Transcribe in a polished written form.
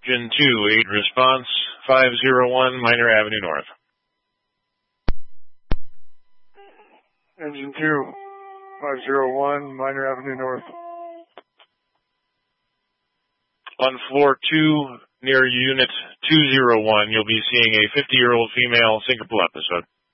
Engine 2, 8 response, 501 Minor Avenue North. Engine 2, 501 Minor Avenue North. On floor 2, near Unit 201, you'll be seeing a 50-year-old female syncopal episode.